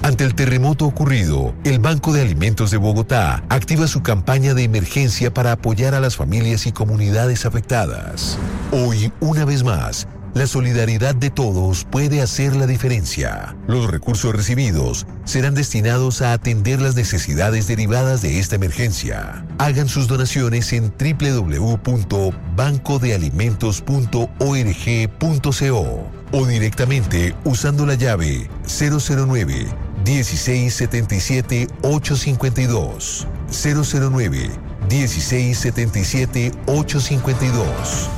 Ante el terremoto ocurrido, el Banco de Alimentos de Bogotá activa su campaña de emergencia para apoyar a las familias y comunidades afectadas. Hoy, una vez más, la solidaridad de todos puede hacer la diferencia. Los recursos recibidos serán destinados a atender las necesidades derivadas de esta emergencia. Hagan sus donaciones en www.bancodealimentos.org.co o directamente usando la llave 009 1677 852 009 1677 852.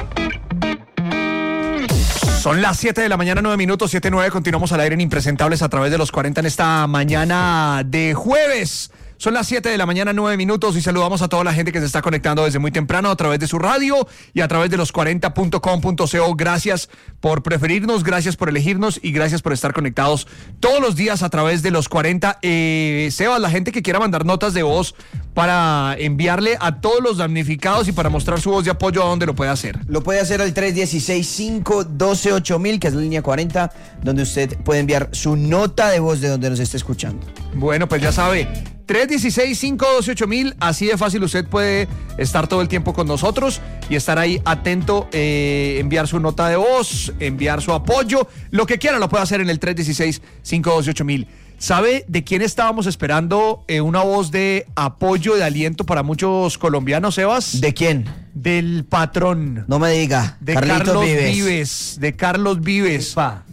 Son las 7 de la mañana, 9 minutos, 7:09. Continuamos al aire en Impresentables a través de los 40 en esta mañana de jueves. Son las 7 de la mañana, 9 minutos, y saludamos a toda la gente que se está conectando desde muy temprano a través de su radio y a través de los 40.com.co. Gracias por preferirnos, gracias por elegirnos y gracias por estar conectados todos los días a través de los 40. Sebas, la gente que quiera mandar notas de voz para enviarle a todos los damnificados y para mostrar su voz de apoyo, ¿a dónde lo puede hacer? Lo puede hacer al 316-512-8000, que es la línea 40, donde usted puede enviar su nota de voz de donde nos esté escuchando. Bueno, pues ya sabe, 316-512-8000, así de fácil usted puede estar todo el tiempo con nosotros y estar ahí atento, enviar su nota de voz, enviar su apoyo, lo que quiera lo puede hacer en el 316-512-8000. ¿Sabe de quién estábamos esperando una voz de apoyo, de aliento para muchos colombianos, Sebas? ¿De quién? Del patrón. No me diga. De Carlos Vives. De Carlos Vives.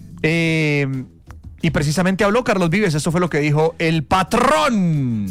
Y precisamente habló Carlos Vives, eso fue lo que dijo el patrón.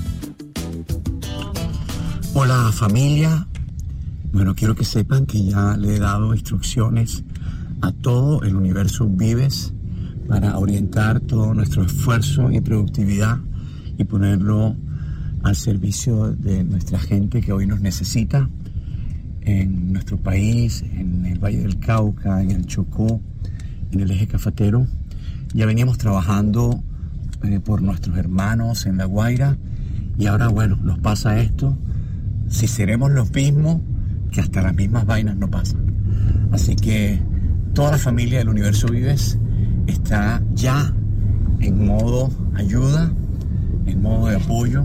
Hola familia, bueno, quiero que sepan que ya le he dado instrucciones a todo el universo Vives para orientar todo nuestro esfuerzo y productividad y ponerlo al servicio de nuestra gente que hoy nos necesita en nuestro país, en el Valle del Cauca, en el Chocó, en el eje cafetero. Ya veníamos trabajando por nuestros hermanos en La Guaira y ahora, bueno, nos pasa esto. Si seremos los mismos, que hasta las mismas vainas no pasan. Así que toda la familia del Universo Vives está ya en modo ayuda, en modo de apoyo,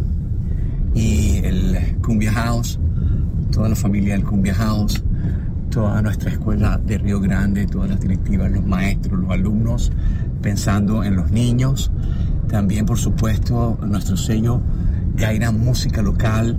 y el Cumbia House, toda la familia del Cumbia House, toda nuestra escuela de Río Grande, todas las directivas, los maestros, los alumnos, pensando en los niños. También, por supuesto, nuestro sello Gaira Música Local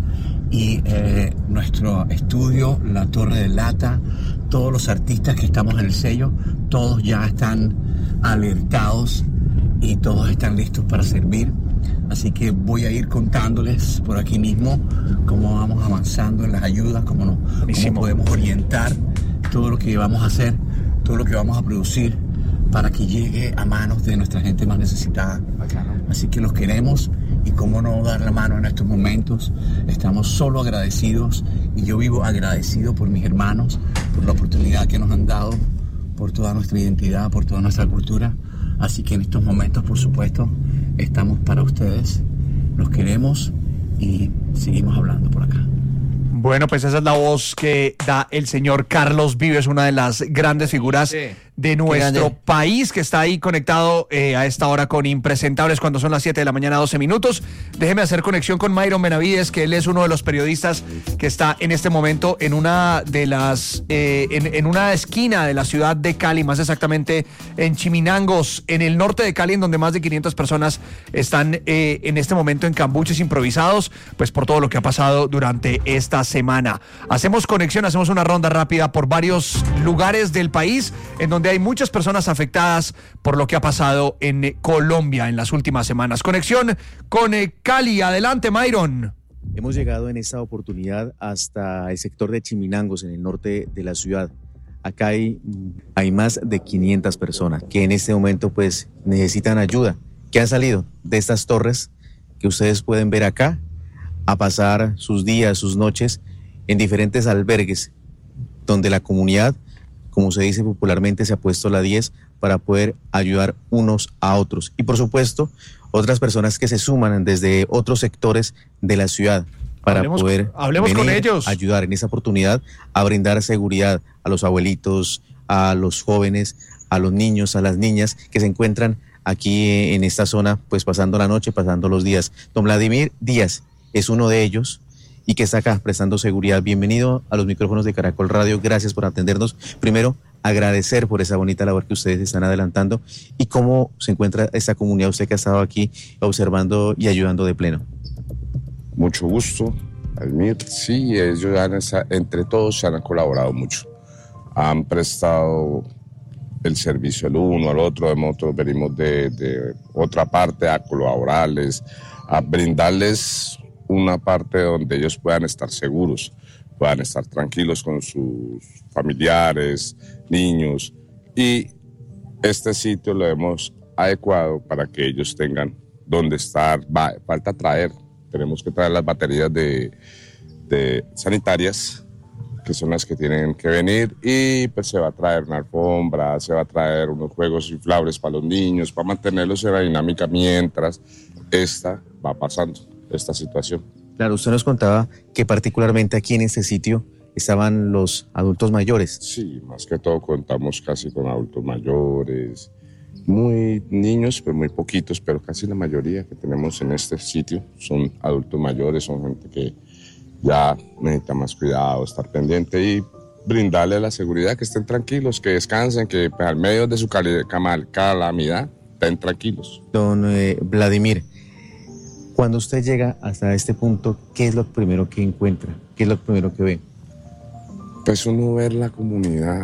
y nuestro estudio La Torre de Lata. Todos los artistas que estamos en el sello, todos ya están alertados y todos están listos para servir. Así que voy a ir contándoles por aquí mismo cómo vamos avanzando en las ayudas, cómo podemos orientar todo lo que vamos a hacer, todo lo que vamos a producir para que llegue a manos de nuestra gente más necesitada. Así que los queremos y cómo no dar la mano en estos momentos. Estamos solo agradecidos y yo vivo agradecido por mis hermanos, por la oportunidad que nos han dado, por toda nuestra identidad, por toda nuestra cultura. Así que en estos momentos, por supuesto, estamos para ustedes, los queremos y seguimos hablando por acá. Bueno, pues esa es la voz que da el señor Carlos Vives, una de las grandes figuras de nuestro país, que está ahí conectado a esta hora con Impresentables cuando son las 7 de la mañana, 12 minutos. Déjeme hacer conexión con Myron Benavides, que él es uno de los periodistas que está en este momento en una de las en una esquina de la ciudad de Cali, más exactamente en Chiminangos, en el norte de Cali, en donde más de 500 personas están en este momento en cambuches improvisados, pues por todo lo que ha pasado durante esta semana. Hacemos conexión, hacemos una ronda rápida por varios lugares del país en donde hay muchas personas afectadas por lo que ha pasado en Colombia en las últimas semanas. Conexión con Cali. Adelante, Myron. Hemos llegado en esta oportunidad hasta el sector de Chiminangos, en el norte de la ciudad. Acá hay más de 500 personas que en este momento pues necesitan ayuda, que han salido de estas torres que ustedes pueden ver acá a pasar sus días, sus noches en diferentes albergues donde la comunidad, como se dice popularmente, se ha puesto la 10 para poder ayudar unos a otros. Y por supuesto, otras personas que se suman desde otros sectores de la ciudad para poder venir con ellos, ayudar en esa oportunidad a brindar seguridad a los abuelitos, a los jóvenes, a los niños, a las niñas que se encuentran aquí en esta zona, pues pasando la noche, pasando los días. Don Vladimir Díaz es uno de ellos y que está acá prestando seguridad. Bienvenido a los micrófonos de Caracol Radio, gracias por atendernos. Primero, agradecer por esa bonita labor que ustedes están adelantando y cómo se encuentra esta comunidad, usted que ha estado aquí observando y ayudando de pleno. Mucho gusto, Almir. Sí, ellos entre todos se han colaborado mucho. Han prestado el servicio el uno al otro, nosotros venimos de otra parte a colaborarles, a brindarles una parte donde ellos puedan estar seguros, puedan estar tranquilos con sus familiares, niños, y este sitio lo hemos adecuado para que ellos tengan donde estar. Falta traer, tenemos que traer las baterías de sanitarias, que son las que tienen que venir, y pues se va a traer una alfombra, se va a traer unos juegos inflables para los niños, para mantenerlos en la dinámica mientras esta va pasando, esta situación. Claro, usted nos contaba que particularmente aquí en este sitio estaban los adultos mayores. Sí, más que todo contamos casi con adultos mayores, muy niños, pero muy poquitos, pero casi la mayoría que tenemos en este sitio son adultos mayores, son gente que ya necesita más cuidado, estar pendiente y brindarle la seguridad, que estén tranquilos, que descansen, que pues, al medio de su calamidad estén tranquilos. Don Vladimir, cuando usted llega hasta este punto, ¿qué es lo primero que encuentra? ¿Qué es lo primero que ve? Pues uno ver la comunidad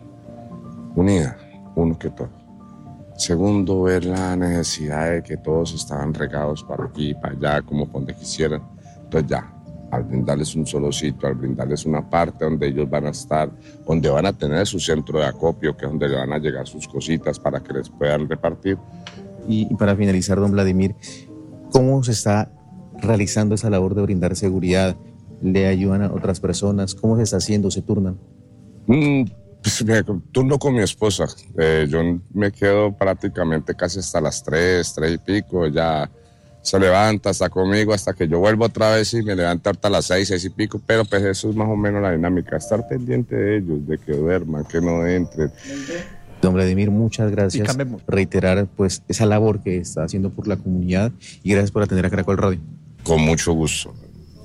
unida, uno que todo. Segundo, ver la necesidad de que todos estaban regados para aquí y para allá, como donde quisieran. Entonces ya, al brindarles un solo sitio, al brindarles una parte donde ellos van a estar, donde van a tener su centro de acopio, que es donde le van a llegar sus cositas para que les puedan repartir. Y para finalizar, don Vladimir, ¿cómo se está realizando esa labor de brindar seguridad? ¿Le ayudan a otras personas? ¿Cómo se está haciendo? ¿Se turnan? Pues me turno con mi esposa. Yo me quedo prácticamente casi hasta las 3 y pico. Ella se levanta, está conmigo hasta que yo vuelvo otra vez y me levanto hasta las 6 y pico. Pero pues eso es más o menos la dinámica. Estar pendiente de ellos, de que duerman, que no entren. Don Vladimir, muchas gracias. Reiterar pues esa labor que está haciendo por la comunidad y gracias por atender a Caracol Radio. Con mucho gusto.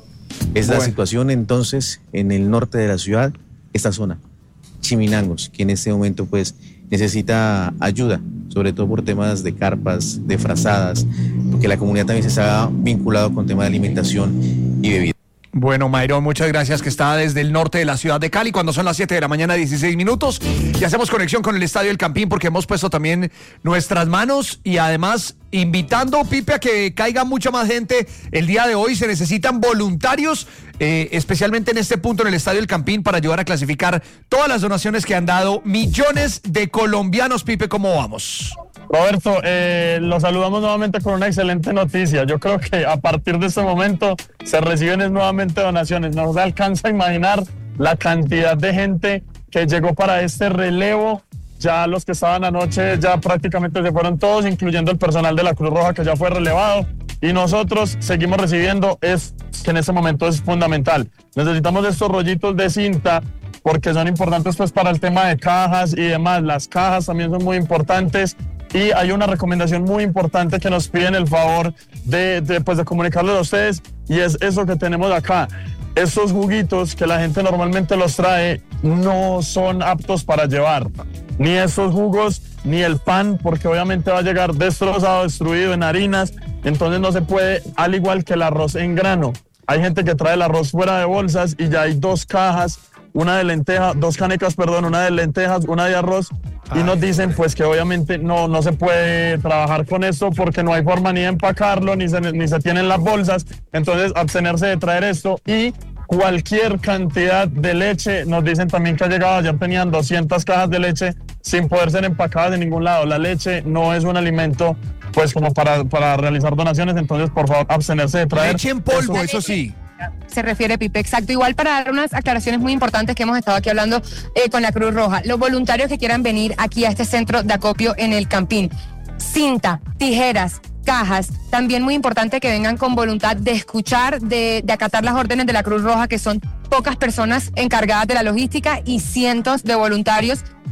Es la situación entonces en el norte de la ciudad, esta zona, Chiminangos, que en este momento pues necesita ayuda, sobre todo por temas de carpas, de frazadas, porque la comunidad también se está vinculado con temas de alimentación y bebida. Bueno, Mayron, muchas gracias, que está desde el norte de la ciudad de Cali, cuando son las 7 de la mañana, 16 minutos, y hacemos conexión con el Estadio El Campín, porque hemos puesto también nuestras manos, y además invitando, Pipe, a que caiga mucha más gente el día de hoy. Se necesitan voluntarios, especialmente en este punto en el Estadio El Campín, para ayudar a clasificar todas las donaciones que han dado millones de colombianos. Pipe, ¿cómo vamos? Roberto, los saludamos nuevamente con una excelente noticia. Yo creo que a partir de este momento se reciben nuevamente donaciones. No se alcanza a imaginar la cantidad de gente que llegó para este relevo. Ya los que estaban anoche ya prácticamente se fueron todos, incluyendo el personal de la Cruz Roja que ya fue relevado. Y nosotros seguimos recibiendo, es que en este momento es fundamental. Necesitamos estos rollitos de cinta porque son importantes pues para el tema de cajas y demás. Las cajas también son muy importantes. Y hay una recomendación muy importante que nos piden el favor de comunicarles a ustedes, y es eso que tenemos acá. Estos juguitos que la gente normalmente los trae no son aptos para llevar. Ni esos jugos, ni el pan, porque obviamente va a llegar destrozado, destruido en harinas. Entonces no se puede, al igual que el arroz en grano. Hay gente que trae el arroz fuera de bolsas y ya hay dos cajas, una de lentejas, dos canecas, perdón, una de lentejas, una de arroz. Y nos dicen pues que obviamente no se puede trabajar con esto porque no hay forma ni de empacarlo, ni se tienen las bolsas. Entonces abstenerse de traer esto, y cualquier cantidad de leche. Nos dicen también que ha llegado, ayer tenían 200 cajas de leche sin poder ser empacadas de ningún lado. La leche no es un alimento pues como para realizar donaciones, entonces por favor abstenerse de traer. Leche en polvo, eso sí. Se refiere, Pipe, exacto. Igual para dar unas aclaraciones muy importantes que hemos estado aquí hablando con la Cruz Roja. Los voluntarios que quieran venir aquí a este centro de acopio en el Campín, cinta, tijeras, cajas, también muy importante que vengan con voluntad de escuchar, de acatar las órdenes de la Cruz Roja, que son pocas personas encargadas de la logística y cientos de voluntarios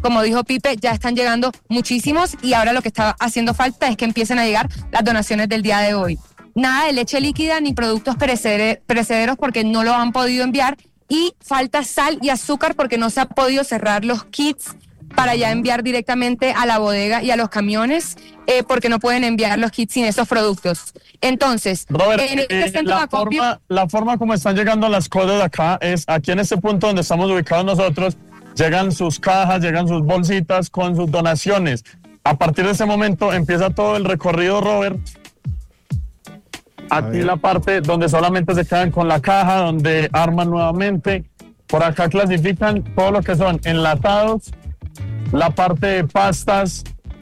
como dijo Pipe, ya están llegando muchísimos y ahora lo que está haciendo falta es que empiecen a llegar las donaciones del día de hoy. Nada de leche líquida ni productos perecederos porque no lo han podido enviar, y falta sal y azúcar porque no se ha podido cerrar los kits para ya enviar directamente a la bodega y a los camiones, porque no pueden enviar los kits sin esos productos. Entonces, Robert, en este centro de acopio, la forma como están llegando las cosas acá es aquí en este punto donde estamos ubicados nosotros, llegan sus cajas, llegan sus bolsitas con sus donaciones. A partir de ese momento empieza todo el recorrido, Robert. Aquí la parte donde solamente se quedan con la caja, donde arman nuevamente. Por acá clasifican todo lo que son enlatados, la parte de pastas,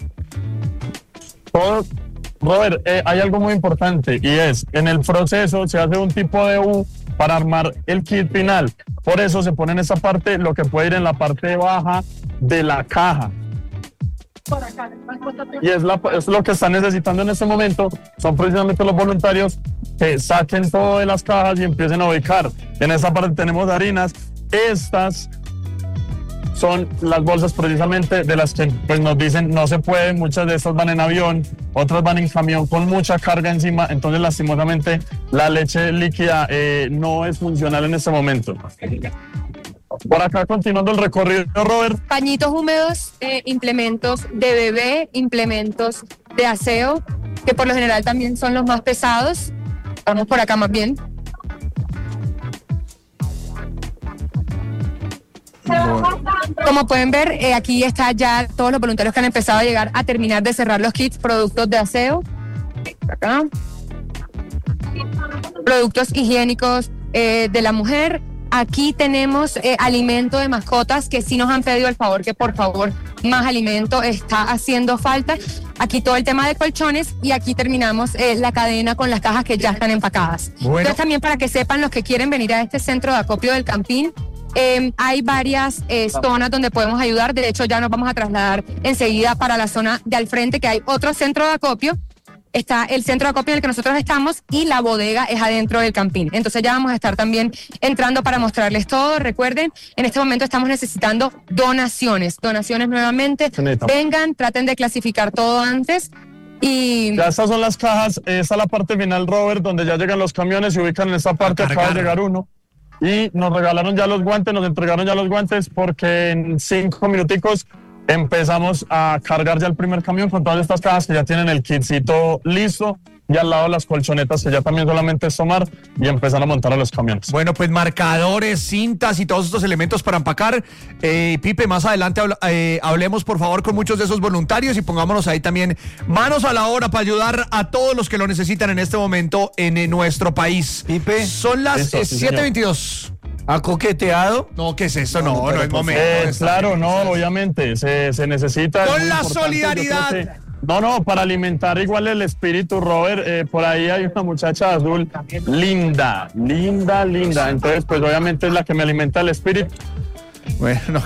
todo. Robert, hay algo muy importante y es, en el proceso se hace un tipo de U para armar el kit final. Por eso se pone en esa parte lo que puede ir en la parte baja de la caja. Y es lo que están necesitando en este momento, son precisamente los voluntarios que saquen todo de las cajas y empiecen a ubicar. En esa parte tenemos harinas. Estas son las bolsas precisamente de las que pues, nos dicen no se puede. Muchas de estas van en avión, otras van en camión con mucha carga encima, entonces lastimosamente la leche líquida no es funcional en este momento. Por acá continuando el recorrido, Robert. Pañitos húmedos, implementos de bebé, implementos de aseo, que por lo general también son los más pesados. Vamos por acá más bien. Como pueden ver, aquí está ya todos los voluntarios que han empezado a llegar a terminar de cerrar los kits, productos de aseo. Acá. Productos higiénicos de la mujer. Aquí tenemos alimento de mascotas que sí nos han pedido el favor que por favor más alimento está haciendo falta. Aquí todo el tema de colchones y aquí terminamos la cadena con las cajas que ya están empacadas. Bueno. Entonces también para que sepan los que quieren venir a este centro de acopio del Campín, hay varias zonas donde podemos ayudar. De hecho ya nos vamos a trasladar enseguida para la zona de al frente, que hay otro centro de acopio. Está el centro de acopio en el que nosotros estamos y la bodega es adentro del Campín. Entonces ya vamos a estar también entrando para mostrarles todo. Recuerden, en este momento estamos necesitando donaciones nuevamente. Vengan, traten de clasificar todo antes. Y ya estas son las cajas, esta es la parte final, Robert, donde ya llegan los camiones y ubican en esta parte. Acaba de llegar uno. Y nos regalaron ya los guantes, nos entregaron ya los guantes porque en 5 minuticos empezamos a cargar ya el primer camión con todas estas cajas que ya tienen el kitcito listo, y al lado las colchonetas que ya también solamente es tomar y empezar a montar a los camiones. Bueno, pues marcadores, cintas y todos estos elementos para empacar. Pipe, más adelante hablemos por favor con muchos de esos voluntarios y pongámonos ahí también manos a la obra para ayudar a todos los que lo necesitan en este momento en nuestro país. Pipe, son las 7:22. ¿Ha coqueteado? No, ¿qué es eso? No es momento. Claro, no, obviamente, se necesita. Con la solidaridad. No, para alimentar igual el espíritu, Robert, por ahí hay una muchacha azul linda. Entonces, pues obviamente es la que me alimenta el espíritu. Bueno,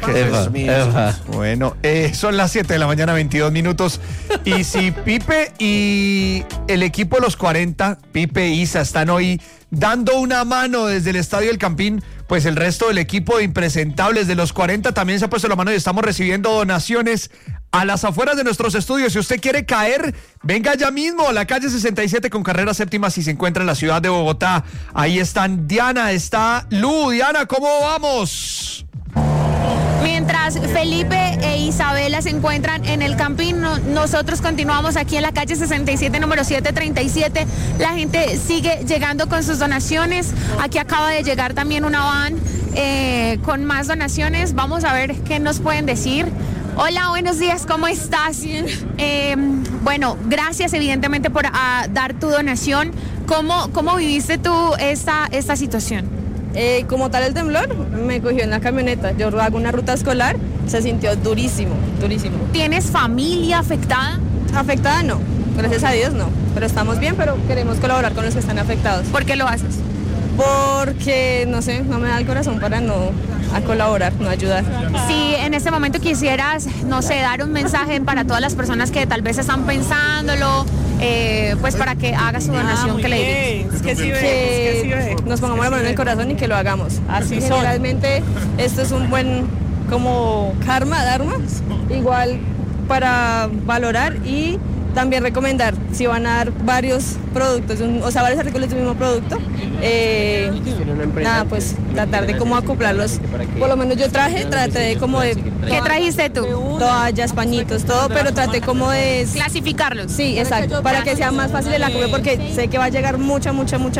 bueno, son las 7 de la mañana, 22 minutos. Y si Pipe y el equipo de los 40, Pipe e Isa, están hoy dando una mano desde el Estadio del Campín, pues el resto del equipo de impresentables de los 40 también se ha puesto la mano y estamos recibiendo donaciones a las afueras de nuestros estudios. Si usted quiere caer, venga ya mismo a la calle 67 con carrera séptima si se encuentra en la ciudad de Bogotá. Ahí están Diana, está Lu. Diana, ¿cómo vamos? Mientras Felipe e Isabela se encuentran en el Campín, nosotros continuamos aquí en la calle 67, número 737. La gente sigue llegando con sus donaciones. Aquí acaba de llegar también una van con más donaciones. Vamos a ver qué nos pueden decir. Hola, buenos días, ¿cómo estás? Bueno, gracias evidentemente por dar tu donación. ¿Cómo viviste tú esta situación? Como tal el temblor me cogió en la camioneta. Yo hago una ruta escolar, se sintió durísimo. ¿Tienes familia afectada? Afectada no, gracias a Dios no, pero estamos bien, pero queremos colaborar con los que están afectados. ¿Por qué lo haces? Porque, no sé, no me da el corazón para no colaborar, no ayudar. Si en este momento quisieras, no sé, dar un mensaje para todas las personas que tal vez están pensándolo, pues para que haga su donación, que le digas. Que nos pongamos la mano en el corazón y que lo hagamos. Así generalmente esto es un buen como karma, dharma, igual para valorar y también recomendar si van a dar varios productos, o sea, varios artículos del mismo producto, nada, pues tratar de cómo acoplarlos. Por lo menos yo traté como de... ¿Qué trajiste tú? Toallas, pañitos, todo, pero traté como de... Clasificarlos. Sí, exacto, para que sea más fácil el acopio, porque sé que va a llegar muchas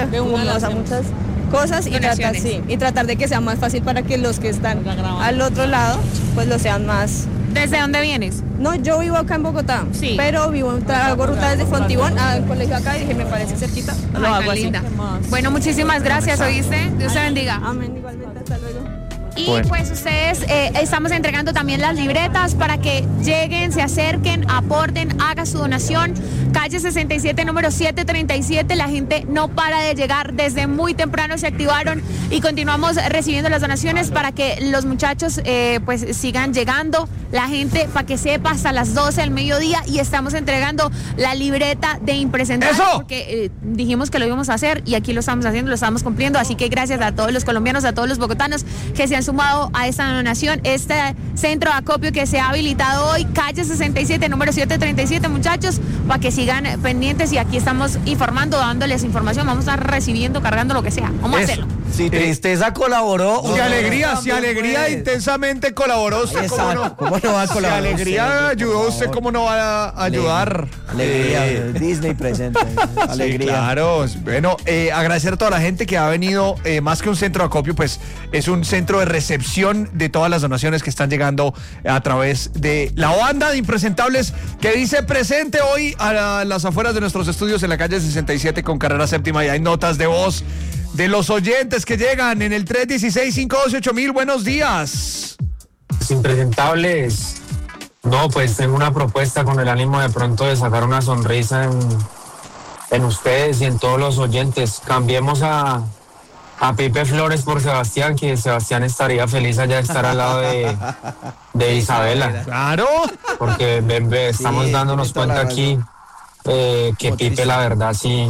cosas y tratar de que sea más fácil para que los que están al otro lado, pues lo sean más... ¿Desde dónde vienes? No, yo vivo acá en Bogotá, sí, pero hago ruta desde Fontibón al colegio acá y dije, me parece cerquita. Lo hago así. Linda. Bueno, muchísimas gracias, ¿oíste? Dios te bendiga. Amén, igualmente, hasta luego. Y pues ustedes estamos entregando también las libretas para que lleguen, se acerquen, aporten, hagan su donación. Calle 67, número 737. La gente no para de llegar. Desde muy temprano se activaron y continuamos recibiendo las donaciones para que los muchachos pues sigan llegando. La gente, para que sepa, hasta las 12 del mediodía, y estamos entregando la libreta de impresentables. ¡Eso! Porque dijimos que lo íbamos a hacer y aquí lo estamos haciendo, lo estamos cumpliendo. Así que gracias a todos los colombianos, a todos los bogotanos que se han sumado a esta donación, este centro de acopio que se ha habilitado hoy, calle 67, número 737, muchachos, para que sigan pendientes, y aquí estamos informando, dándoles información, vamos a estar recibiendo, cargando lo que sea, vamos a hacerlo. Si Tristeza colaboró. Si Alegría intensamente colaboró, ¿usted cómo no? ¿Cómo no va a colaborar? Si Alegría ayudó, ¿usted cómo no va a ayudar? Alegría, Disney presente. Alegría. Sí, claro. Bueno, agradecer a toda la gente que ha venido, más que un centro de acopio, pues es un centro de recepción de todas las donaciones que están llegando a través de la banda de impresentables que dice presente hoy a las afueras de nuestros estudios en la calle 67 con carrera séptima, y hay notas de voz de los oyentes que llegan en el 316-512-8000. Buenos días. Impresentables. No, pues tengo una propuesta con el ánimo de pronto de sacar una sonrisa en ustedes y en todos los oyentes. Cambiemos a Pipe Flores por Sebastián, que Sebastián estaría feliz allá de estar al lado de Isabela. Claro. Porque estamos dándonos cuenta aquí que Pipe, la verdad, sí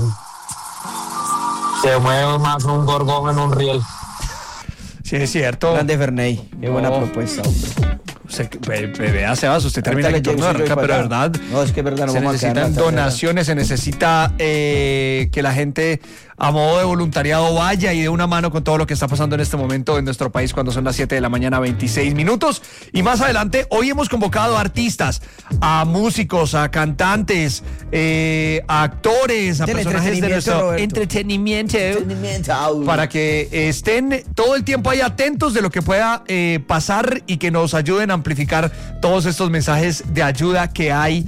se mueve más un gorgón en un riel. Sí, es cierto. Grande Ferney, qué buena propuesta, hombre. Vea, Sebas, usted termina el turno de arranca, pero de verdad. No, es que es verdad, no se vamos a necesitan donaciones, se necesita que la gente a modo de voluntariado vaya y dé una mano con todo lo que está pasando en este momento en nuestro país cuando son las 7 de la mañana, 26 minutos. Y más adelante, hoy hemos convocado a artistas, a músicos, a cantantes, a actores, a personajes de nuestro entretenimiento, para que estén todo el tiempo ahí atentos de lo que pueda pasar y que nos ayuden a amplificar todos estos mensajes de ayuda que hay.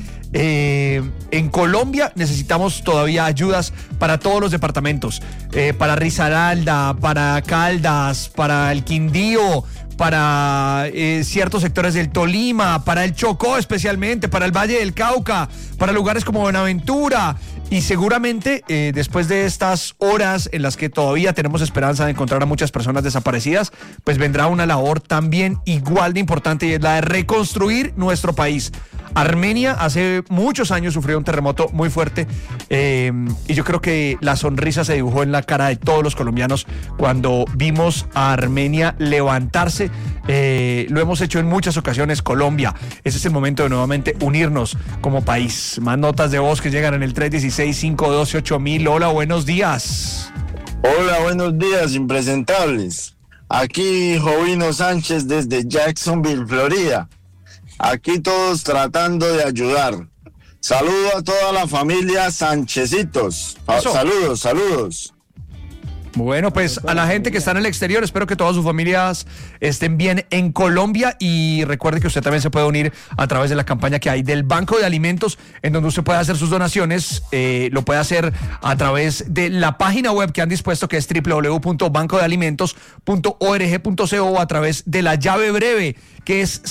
En Colombia necesitamos todavía ayudas para todos los departamentos, para Risaralda, para Caldas, para el Quindío, para ciertos sectores del Tolima, para el Chocó especialmente, para el Valle del Cauca, para lugares como Buenaventura. Y seguramente después de estas horas en las que todavía tenemos esperanza de encontrar a muchas personas desaparecidas, pues vendrá una labor también igual de importante, y es la de reconstruir nuestro país. Armenia hace muchos años sufrió un terremoto muy fuerte, y yo creo que la sonrisa se dibujó en la cara de todos los colombianos cuando vimos a Armenia levantarse. Lo hemos hecho en muchas ocasiones, Colombia. Ese es el momento de nuevamente unirnos como país. Más notas de voz que llegan en el 316-512-8000. Hola, buenos días. Hola, buenos días, impresentables. Aquí Jovino Sánchez desde Jacksonville, Florida. Aquí todos tratando de ayudar. Saludo a toda la familia Sánchezitos. Saludos. Bueno, pues a la gente que está en el exterior, espero que todas sus familias estén bien en Colombia, y recuerde que usted también se puede unir a través de la campaña que hay del Banco de Alimentos, en donde usted puede hacer sus donaciones. Lo puede hacer a través de la página web que han dispuesto, que es www.bancodealimentos.org.co, o a través de la llave breve, que es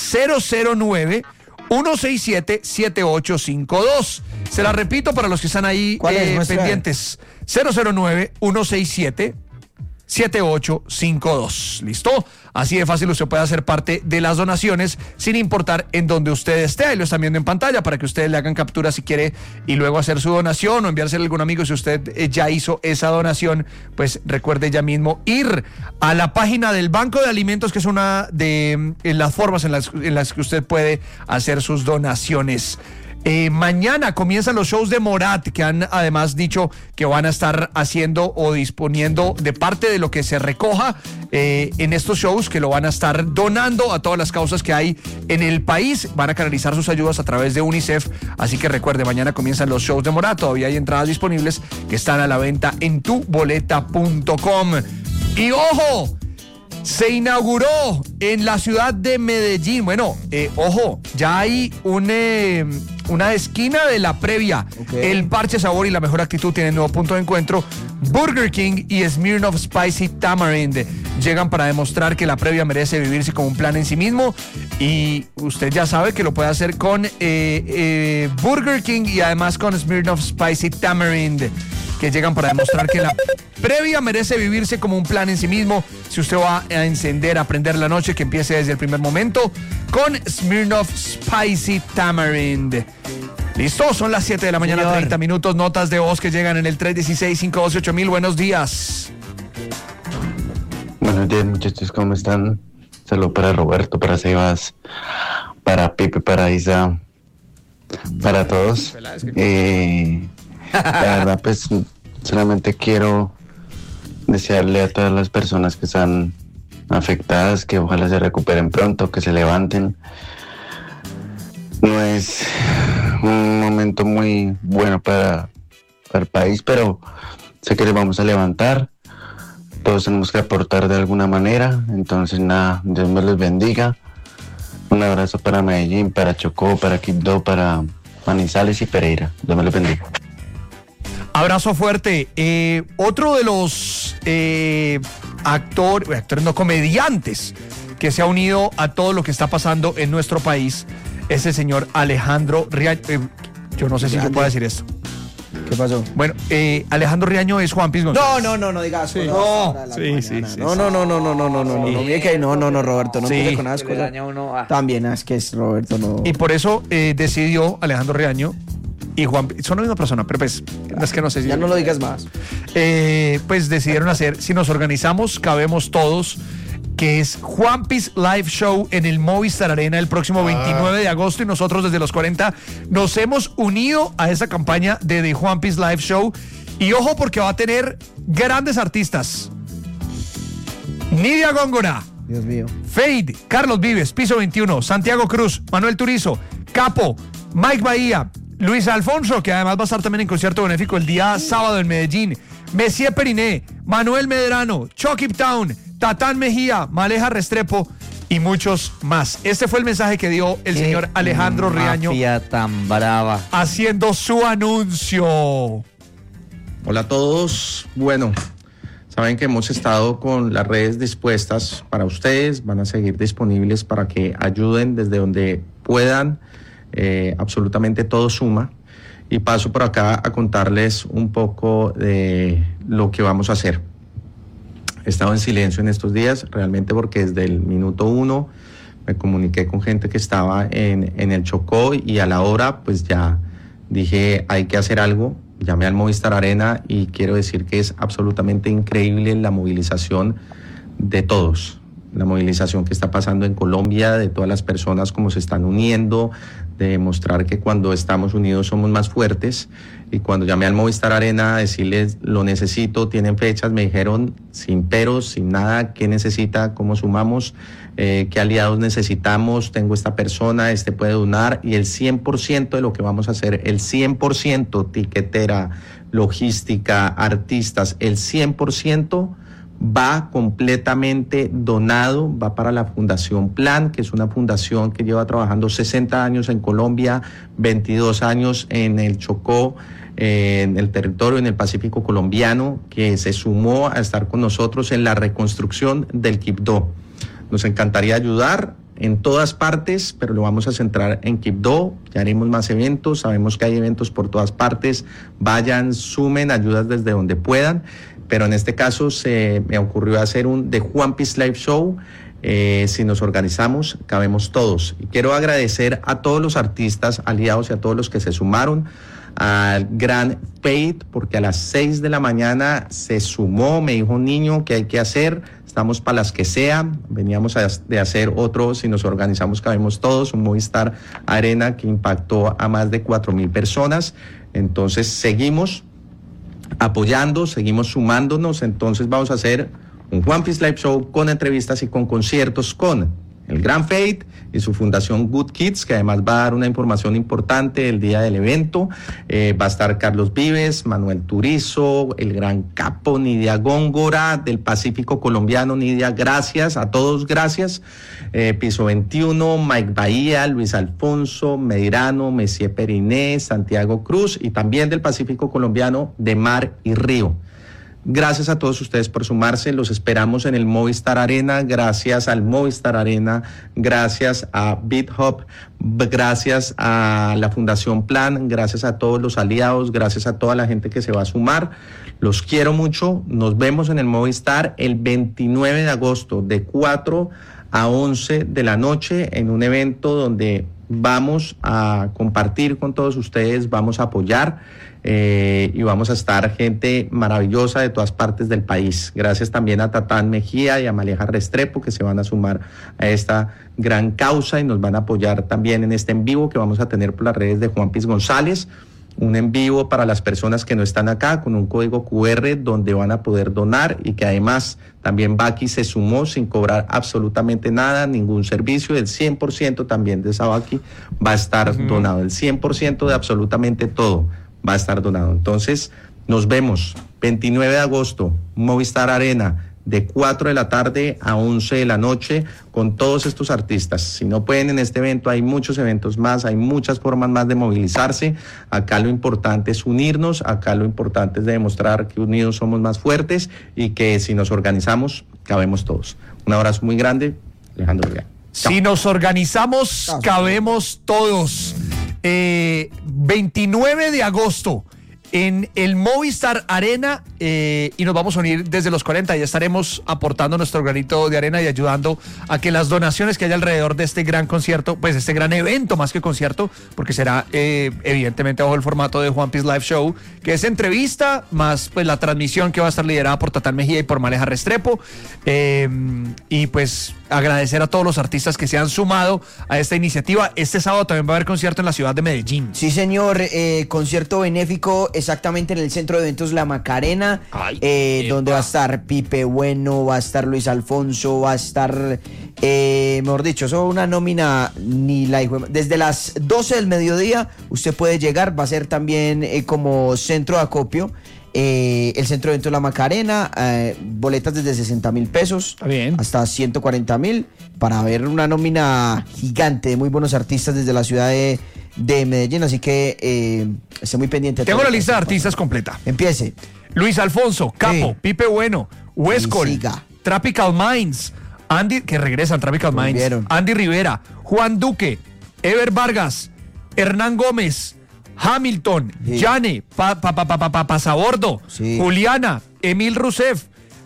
009-167-7852. Se la repito para los que están ahí pendientes. 009-167 7852. ¿Listo? Así de fácil usted puede hacer parte de las donaciones sin importar en donde usted esté. Ahí lo están viendo en pantalla para que ustedes le hagan captura si quiere y luego hacer su donación o enviársela a algún amigo. Si usted ya hizo esa donación, pues recuerde ya mismo ir a la página del Banco de Alimentos, que es una de las formas en las que usted puede hacer sus donaciones. Mañana comienzan los shows de Morat, que han además dicho que van a estar haciendo o disponiendo de parte de lo que se recoja en estos shows, que lo van a estar donando a todas las causas que hay en el país. Van a canalizar sus ayudas a través de UNICEF, así que recuerde, mañana comienzan los shows de Morat. Todavía hay entradas disponibles que están a la venta en tuboleta.com. Y ¡ojo! Se inauguró en la ciudad de Medellín. Bueno, ojo, ya hay una esquina de la previa. Okay. El Parche Sabor y la Mejor Actitud tienen nuevo punto de encuentro. Burger King y Smirnoff Spicy Tamarind llegan para demostrar que la previa merece vivirse como un plan en sí mismo. Y usted ya sabe que lo puede hacer con Burger King y además con Smirnoff Spicy Tamarind, que llegan para demostrar que la previa merece vivirse como un plan en sí mismo. Si usted va a encender, a prender la noche, que empiece desde el primer momento con Smirnoff Spicy Tamarind. Listo, son las 7 de la mañana, 30 minutos. Notas de voz que llegan en el 316-512-8000. Buenos días. Buenos días, muchachos, ¿cómo están? Saludos para Roberto, para Sebas, para Pepe, para Isa, para todos. La verdad, pues solamente quiero desearle a todas las personas que están afectadas que ojalá se recuperen pronto, que se levanten. No es un momento muy bueno para el país, pero sé que les vamos a levantar. Todos tenemos que aportar de alguna manera. Entonces nada, Dios me los bendiga. Un abrazo para Medellín, para Chocó, para Quibdó, para Manizales y Pereira. Dios me los bendiga. Abrazo fuerte. Otro de los comediantes que se ha unido a todo lo que está pasando en nuestro país es el señor Alejandro Riaño. Yo no sé si yo puedo decir esto. ¿Qué pasó? Bueno, Alejandro Riaño es Juanpis González. No digas. Sí. No, Roberto, no sí. te con las cosas. También es que es Roberto, no. Y por eso decidió Alejandro Riaño y Juan, son la misma persona, pero pues es que no sé si... Ya no lo digas más. Pues decidieron hacer, si nos organizamos, cabemos todos, que es Juanpis Live Show en el Movistar Arena el próximo 29 de agosto, y nosotros desde los 40 nos hemos unido a esa campaña de The Juanpis Live Show. Y ojo, porque va a tener grandes artistas: Nidia Góngora, Dios mío, Fade, Carlos Vives, Piso 21, Santiago Cruz, Manuel Turizo, Capo, Mike Bahía, Luis Alfonso, que además va a estar también en concierto benéfico el día sábado en Medellín, Messier Periné, Manuel Medrano, Chucky Town, Tatán Mejía, Maleja Restrepo y muchos más. Este fue el mensaje que dio el señor Alejandro Riaño tan brava, haciendo su anuncio. Hola a todos. Bueno, saben que hemos estado con las redes dispuestas para ustedes, van a seguir disponibles para que ayuden desde donde puedan. Absolutamente todo suma, y paso por acá a contarles un poco de lo que vamos a hacer. He estado en silencio en estos días realmente porque desde el minuto 1 me comuniqué con gente que estaba en el Chocó, y a la hora pues ya dije hay que hacer algo. Llamé al Movistar Arena y quiero decir que es absolutamente increíble la movilización de todos. La movilización que está pasando en Colombia, de todas las personas como se están uniendo, de demostrar que cuando estamos unidos somos más fuertes. Y cuando llamé al Movistar Arena a decirles lo necesito, tienen fechas, me dijeron sin peros, sin nada, qué necesita, cómo sumamos, qué aliados necesitamos, tengo esta persona, este puede donar, y el 100% de lo que vamos a hacer, el 100%, tiquetera, logística, artistas, el 100% va completamente donado, va para la Fundación Plan, que es una fundación que lleva trabajando 60 años en Colombia, 22 años en el Chocó, en el territorio, en el Pacífico colombiano, que se sumó a estar con nosotros en la reconstrucción del Quibdó. Nos encantaría ayudar en todas partes, pero lo vamos a centrar en Quibdó. Ya haremos más eventos, sabemos que hay eventos por todas partes. Vayan, sumen ayudas desde donde puedan. pero en este caso se me ocurrió hacer un The Juan Piece Live Show. Si nos organizamos, cabemos todos. Y quiero agradecer a todos los artistas aliados y a todos los que se sumaron al Gran Fate, porque a las 6 de la mañana se sumó, me dijo un niño que hay que hacer, estamos para las que sea, veníamos de hacer otro, si nos organizamos cabemos todos, un Movistar Arena que impactó a más de 4,000 personas, entonces seguimos apoyando, seguimos sumándonos, entonces vamos a hacer un One Piece Live Show con entrevistas y con conciertos con el Gran Fate y su fundación Good Kids, que además va a dar una información importante el día del evento. Va a estar Carlos Vives, Manuel Turizo, el gran capo Nidia Góngora, del Pacífico colombiano. Nidia, gracias, a todos gracias. Piso 21, Mike Bahía, Luis Alfonso, Medrano, Messier Periné, Santiago Cruz y también del Pacífico colombiano de Mar y Río. Gracias a todos ustedes por sumarse, los esperamos en el Movistar Arena, gracias al Movistar Arena, gracias a BitHub, gracias a la Fundación Plan, gracias a todos los aliados, gracias a toda la gente que se va a sumar. Los quiero mucho, nos vemos en el Movistar el 29 de agosto de 4 a 11 de la noche en un evento donde vamos a compartir con todos ustedes, vamos a apoyar. Y vamos a estar gente maravillosa de todas partes del país. Gracias también a Tatán Mejía y a Maleja Restrepo que se van a sumar a esta gran causa y nos van a apoyar también en este en vivo que vamos a tener por las redes de Juan Piz González. Un en vivo para las personas que no están acá con un código QR donde van a poder donar y que además también Baki se sumó sin cobrar absolutamente nada, ningún servicio. El 100% también de esa Baki va a estar donado, el 100% de absolutamente todo va a estar donado. Entonces, nos vemos 29 de agosto, Movistar Arena, de 4 de la tarde a 11 de la noche, con todos estos artistas. Si no pueden en este evento, hay muchos eventos más, hay muchas formas más de movilizarse. Acá lo importante es unirnos, acá lo importante es demostrar que unidos somos más fuertes y que si nos organizamos, cabemos todos. Un abrazo muy grande, Alejandro Vega. Si nos organizamos, cabemos todos. 29 de agosto en el Movistar Arena y nos vamos a unir desde los 40. Ya estaremos aportando nuestro granito de arena y ayudando a que las donaciones que haya alrededor de este gran concierto, pues este gran evento más que concierto, porque será evidentemente bajo el formato de Juan Piece Live Show, que es entrevista más pues la transmisión que va a estar liderada por Tatán Mejía y por Maleja Restrepo, y pues agradecer a todos los artistas que se han sumado a esta iniciativa. Este sábado también va a haber concierto en la ciudad de Medellín. Sí, señor, concierto benéfico exactamente en el Centro de Eventos La Macarena, donde va a estar Pipe Bueno, va a estar Luis Alfonso, va a estar, mejor dicho, eso es una nómina ni la hijo. Desde las 12 del mediodía usted puede llegar, va a ser también como centro de acopio. El Centro de Eventos La Macarena, boletas desde 60,000 pesos hasta 140,000 para ver una nómina gigante de muy buenos artistas desde la ciudad de Medellín, así que esté muy pendiente. Tengo la lista de artistas completa. Empiece. Luis Alfonso, Capo, Pipe Bueno, Westcol, Tropical Minds, Andy, que regresan Tropical Minds, Andy Rivera, Juan Duque, Ever Vargas, Hernán Gómez, Hamilton, Yane, Pasabordo, Juliana, Emil Rousseff,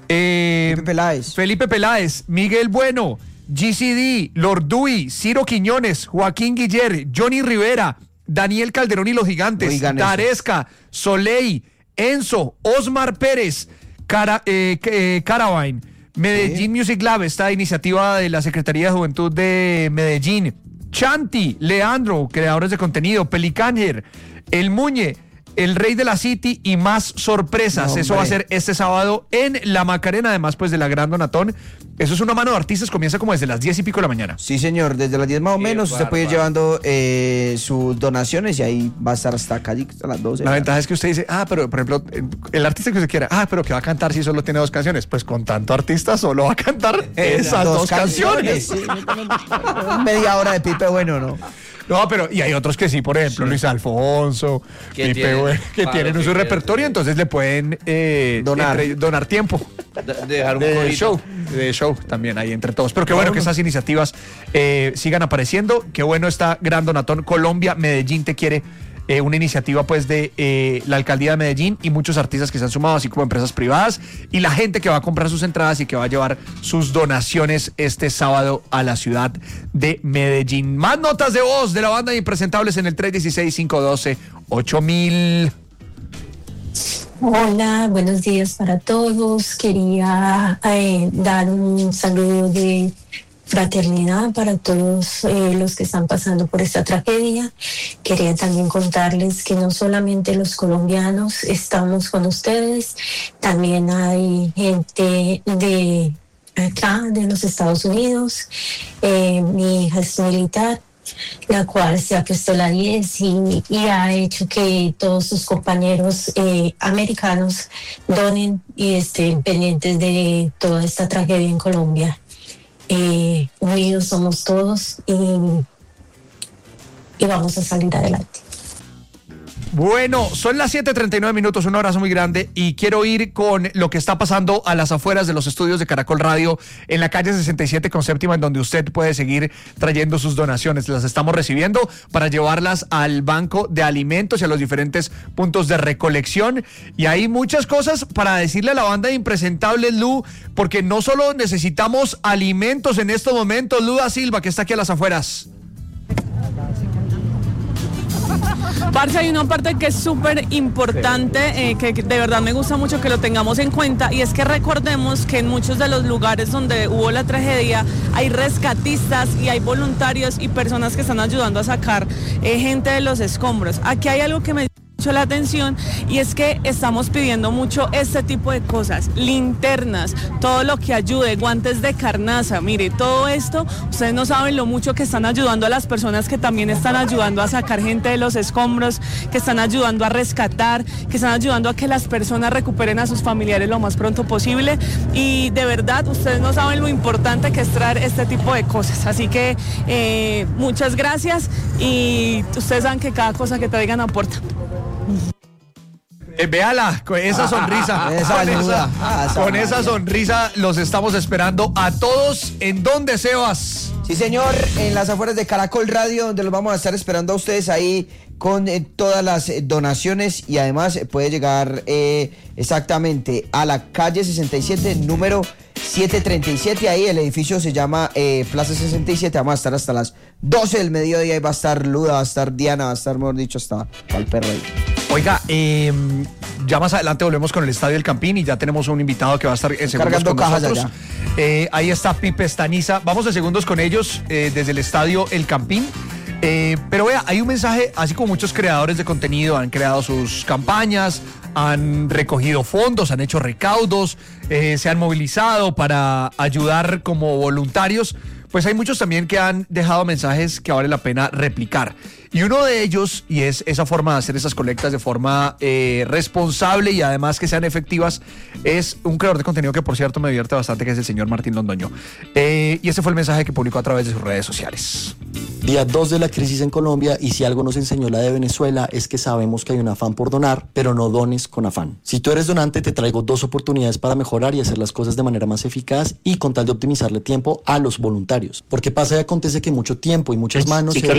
Felipe Peláez, Miguel Bueno, GCD, Lord Dewey, Ciro Quiñones, Joaquín Guiller, Johnny Rivera, Daniel Calderón y los Gigantes, Taresca, Soleil, Enzo, Osmar Pérez, Caravine, Medellín Music Lab, esta iniciativa de la Secretaría de Juventud de Medellín, Chanti, Leandro, creadores de contenido, Pelicanger, El Muñe, El Rey de la City y más sorpresas. Eso va a ser este sábado en La Macarena, además pues de la gran donatón. Eso es una mano de artistas, comienza como desde las 10 y pico de la mañana. Sí, señor, desde las 10 más o menos. Usted puede ir llevando sus donaciones y ahí va a estar hasta acá hasta las 12. La ventaja es que usted dice, pero por ejemplo, el artista que usted quiera, pero que va a cantar si solo tiene 2 canciones. Pues con tanto artista solo va a cantar esas 2 canciones. Sí. Media hora de Pipe Bueno, ¿no? No, pero y hay otros que sí, por ejemplo, Luis Alfonso, Pipe Bueno, que tienen su repertorio, entonces le pueden donar tiempo. Dejar un de show también ahí entre todos. Pero qué bueno que esas iniciativas sigan apareciendo. Qué bueno está Gran Donatón. Colombia, Medellín te quiere una iniciativa pues de la alcaldía de Medellín y muchos artistas que se han sumado, así como empresas privadas y la gente que va a comprar sus entradas y que va a llevar sus donaciones este sábado a la ciudad de Medellín. Más notas de voz de la banda de Impresentables en el 316-512-8000. Hola, buenos días para todos. Quería dar un saludo de fraternidad para todos los que están pasando por esta tragedia. Quería también contarles que no solamente los colombianos estamos con ustedes, también hay gente de acá, de los Estados Unidos. Mi hija es militar, la cual se ha puesto la 10 y ha hecho que todos sus compañeros americanos donen y estén pendientes de toda esta tragedia en Colombia. Unidos somos todos y vamos a salir adelante. Bueno, son las 7:39 minutos, un abrazo muy grande y quiero ir con lo que está pasando a las afueras de los estudios de Caracol Radio en la calle 67 con Séptima, en donde usted puede seguir trayendo sus donaciones. Las estamos recibiendo para llevarlas al banco de alimentos y a los diferentes puntos de recolección, y hay muchas cosas para decirle a la banda de Impresentables, Lu, porque no solo necesitamos alimentos en estos momentos. Lu da Silva, que está aquí a las afueras. Parce, hay una parte que es súper importante, que de verdad me gusta mucho que lo tengamos en cuenta, y es que recordemos que en muchos de los lugares donde hubo la tragedia hay rescatistas y hay voluntarios y personas que están ayudando a sacar gente de los escombros. Aquí hay algo que me la atención, y es que estamos pidiendo mucho este tipo de cosas, linternas, todo lo que ayude, guantes de carnaza. Mire, todo esto, ustedes no saben lo mucho que están ayudando a las personas que también están ayudando a sacar gente de los escombros, que están ayudando a rescatar, que están ayudando a que las personas recuperen a sus familiares lo más pronto posible, y de verdad ustedes no saben lo importante que es traer este tipo de cosas. Así que muchas gracias, y ustedes saben que cada cosa que traigan aporta. Véala, con esa sonrisa. Con esa sonrisa los estamos esperando a todos. ¿En dónde, Sebas? Sí, señor, en las afueras de Caracol Radio, donde los vamos a estar esperando a ustedes ahí con todas las donaciones, y además puede llegar exactamente a la calle 67, número 737. Ahí el edificio se llama Plaza 67. Vamos a estar hasta las 12 del mediodía. Ahí va a estar Luda, va a estar Diana, va a estar, mejor dicho, hasta el perro ahí. Oiga, ya más adelante volvemos con el Estadio El Campín y ya tenemos un invitado que va a estar en segundos cargando con cajas nosotros. Ahí está Pipe Estaniza. Vamos de segundos con ellos desde el Estadio El Campín. Pero vea, hay un mensaje, así como muchos creadores de contenido han creado sus campañas, han recogido fondos, han hecho recaudos, se han movilizado para ayudar como voluntarios, pues hay muchos también que han dejado mensajes que vale la pena replicar. Y uno de ellos, y es esa forma de hacer esas colectas de forma responsable y además que sean efectivas, es un creador de contenido que, por cierto, me divierte bastante, que es el señor Martín Londoño. Y ese fue el mensaje que publicó a través de sus redes sociales. Día 2 de la crisis en Colombia, y si algo nos enseñó la de Venezuela es que sabemos que hay un afán por donar, pero no dones con afán. Si tú eres donante, te traigo 2 oportunidades para mejorar y hacer las cosas de manera más eficaz y con tal de optimizarle tiempo a los voluntarios. Porque pasa y acontece que mucho tiempo y muchas manos que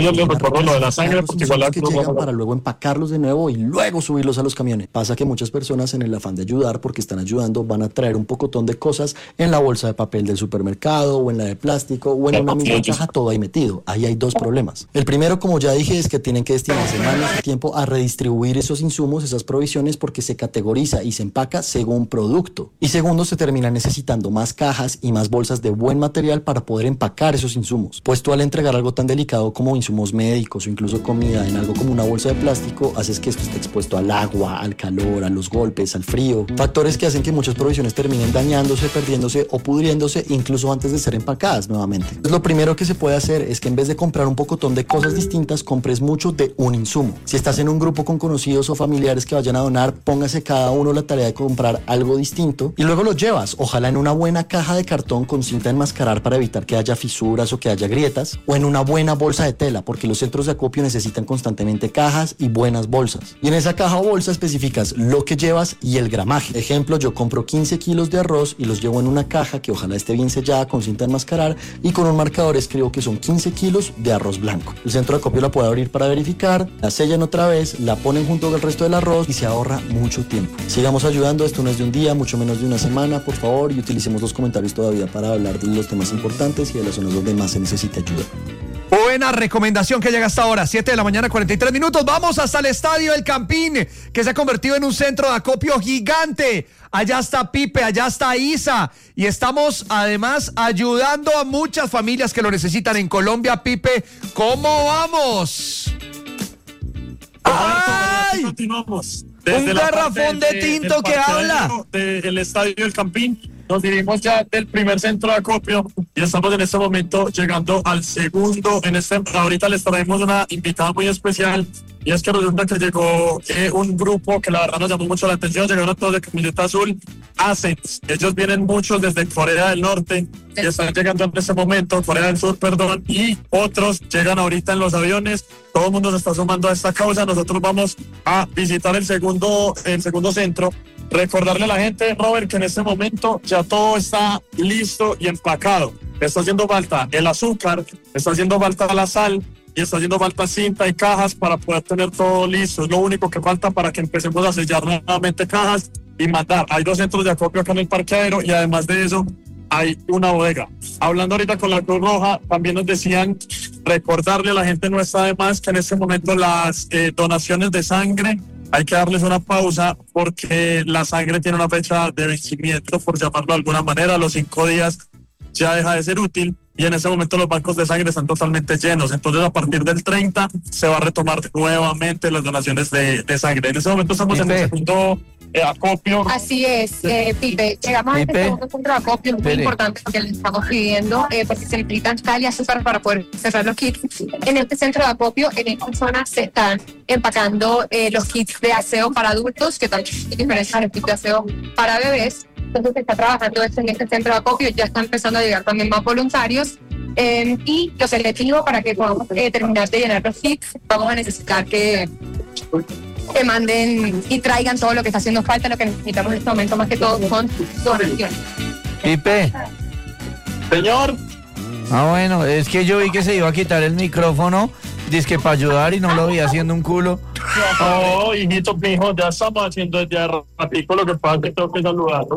llegan para luego empacarlos de nuevo y luego subirlos a los camiones. Pasa que muchas personas, en el afán de ayudar, porque están ayudando, van a traer un pocotón de cosas en la bolsa de papel del supermercado o en la de plástico o en una misma caja, todo ahí metido. Ahí hay 2 problemas. El primero, como ya dije, es que tienen que destinarse manos y tiempo a redistribuir esos insumos, esas provisiones, porque se categoriza y se empaca según producto. Y segundo, se termina necesitando más cajas y más bolsas de buen material para poder empacar esos insumos. Pues tú, al entregar algo tan delicado como insumos médicos o incluso comida en algo como una bolsa de plástico, haces que esto esté expuesto al agua, al calor, a los golpes, al frío. Factores que hacen que muchas provisiones terminen dañándose, perdiéndose o pudriéndose incluso antes de ser empacadas nuevamente. Entonces, lo primero que se puede hacer es que en vez de comprar un pocotón de cosas distintas, compres mucho de un insumo. Si estás en un grupo con conocidos o familiares que vayan a donar, póngase cada uno la tarea de comprar algo distinto y luego lo llevas, ojalá en una buena caja de cartón con cinta de enmascarar para evitar que haya fisuras o que haya grietas, o en una buena bolsa de tela, porque los centros de acopio necesitan constantemente cajas y buenas bolsas. Y en esa caja o bolsa especificas lo que llevas y el gramaje. Ejemplo, yo compro 15 kilos de arroz y los llevo en una caja que ojalá esté bien sellada con cinta de enmascarar, y con un marcador escribo que son 15 kilos de arroz blanco. El centro de acopio la puede abrir para verificar, la sellan otra vez, la ponen junto con el resto del arroz y se ahorra mucho tiempo. Sigamos ayudando, esto no es de un día, mucho menos de una semana, por favor, y utilicemos los comentarios todavía para hablar de los temas importantes y de las zonas donde más se necesita ayuda. Buena recomendación que llega hasta ahora, 7 de la mañana, 43 minutos. Vamos hasta el estadio El Campín, que se ha convertido en un centro de acopio gigante. Allá está Pipe, allá está Isa. Y estamos además ayudando a muchas familias que lo necesitan en Colombia. Pipe, ¿cómo vamos? ¡Ay! Continuamos. Un garrafón de tinto que habla. Del estadio El Campín. Nos dirigimos ya del primer centro de acopio y estamos en este momento llegando al segundo. Ahorita les traemos una invitada muy especial y es que resulta que llegó un grupo que la verdad nos llamó mucho la atención. Llegaron todos de camiseta azul, Ascens. Ellos vienen muchos desde Corea del Norte y están llegando en este momento, Corea del Sur, perdón, y otros llegan ahorita en los aviones. Todo el mundo se está sumando a esta causa. Nosotros vamos a visitar el segundo centro. Recordarle a la gente, Robert, que en este momento ya todo está listo y empacado. Está haciendo falta el azúcar, está haciendo falta la sal y está haciendo falta cinta y cajas para poder tener todo listo. Es lo único que falta para que empecemos a sellar nuevamente cajas y mandar. Hay 2 centros de acopio acá en el parqueadero y además de eso hay una bodega. Hablando ahorita con la Cruz Roja, también nos decían recordarle a la gente, no está de más, que en este momento las donaciones de sangre hay que darles una pausa porque la sangre tiene una fecha de vencimiento, por llamarlo de alguna manera. A los 5 días ya deja de ser útil y en ese momento los bancos de sangre están totalmente llenos. Entonces a partir del 30 se va a retomar nuevamente las donaciones de sangre. En ese momento estamos en el segundo acopio. Así es, Pipe. Llegamos a este segundo centro de acopio, muy importante porque les estamos pidiendo, porque se necesitan sal y azúcar para poder cerrar los kits. En este centro de acopio, en esta zona, se están empacando los kits de aseo para adultos, que también hay diferencia del kit de aseo para bebés. Entonces se está trabajando esto en este centro de acopio, ya está empezando a llegar también más voluntarios. Y los selectivos, para que podamos terminar de llenar los kits, vamos a necesitar que manden y traigan todo lo que está haciendo falta. Lo que necesitamos en este momento más que todo son donaciones. Pipe. Señor. Bueno, es que yo vi que se iba a quitar el micrófono, dizque para ayudar y no lo vi haciendo un culo. Oh, hijito, mijo, ya estamos haciendo desde ratico, lo que pasa es que tengo que saludar.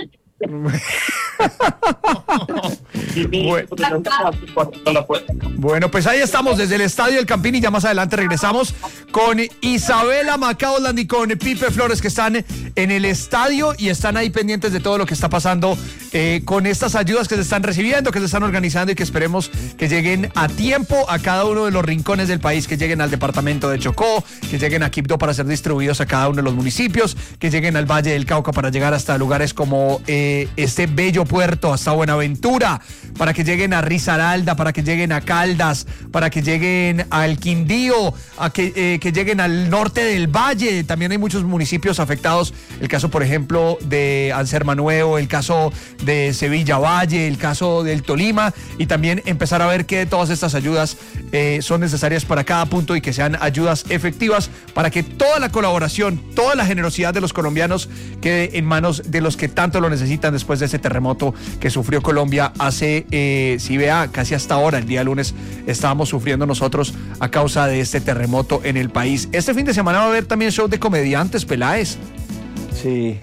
Bueno, pues ahí estamos desde el estadio del Campín y ya más adelante regresamos con Isabela Macaulay y con Pipe Flores, que están en el estadio y están ahí pendientes de todo lo que está pasando con estas ayudas que se están recibiendo, que se están organizando y que esperemos que lleguen a tiempo a cada uno de los rincones del país, que lleguen al departamento de Chocó, que lleguen a Quibdó para ser distribuidos a cada uno de los municipios, que lleguen al Valle del Cauca para llegar hasta lugares como este bello puerto, hasta Buenaventura, para que lleguen a Risaralda, para que lleguen a Caldas, para que lleguen al Quindío, a que lleguen al norte del Valle. También hay muchos municipios afectados, el caso por ejemplo de Anserma Nuevo, el caso de Sevilla Valle, el caso del Tolima, y también empezar a ver que todas estas ayudas son necesarias para cada punto y que sean ayudas efectivas para que toda la colaboración, toda la generosidad de los colombianos quede en manos de los que tanto lo necesitan después de ese terremoto que sufrió Colombia hace, si vea, casi hasta ahora, el día lunes estábamos sufriendo nosotros a causa de este terremoto en el país. Este fin de semana va a haber también show de comediantes, Peláez. Sí,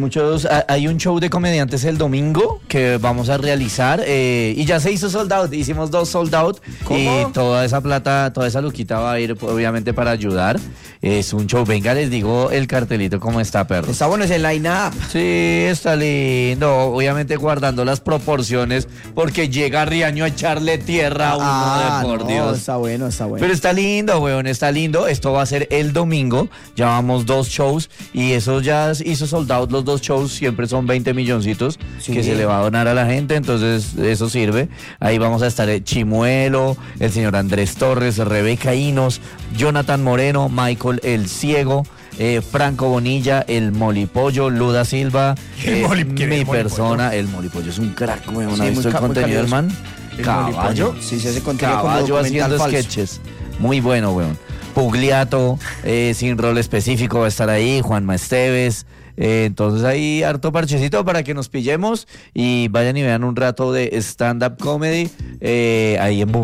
hay un show de comediantes el domingo que vamos a realizar y ya se hizo sold out, hicimos 2 sold out. ¿Cómo? Y toda esa plata, toda esa luquita va a ir obviamente para ayudar. Es un show, venga, les digo el cartelito cómo está, perro. Está bueno ese line-up. Sí, está lindo, obviamente guardando las proporciones porque llega Riaño a echarle tierra a uno de por Dios. Está bueno. Pero está lindo, weón, está lindo. Esto va a ser el domingo, ya vamos 2 shows y eso ya hizo sold out los 2 shows, siempre son 20 milloncitos que se le va a donar a la gente, entonces eso sirve. Ahí vamos a estar Chimuelo, el señor Andrés Torres, Rebeca Inos, Jonathan Moreno, Michael el Ciego, Franco Bonilla, el Molipollo, Luda Silva, mi persona, el Molipollo es un crack, weón. ¿Has visto el contenido del man? Caballo, sí, se hace contenido Caballo haciendo sketches, muy bueno, weón. Pugliato, sin rol específico va a estar ahí, Juanma Esteves. Entonces hay harto parchecito para que nos pillemos y vayan y vean un rato de stand-up comedy ahí en Boom.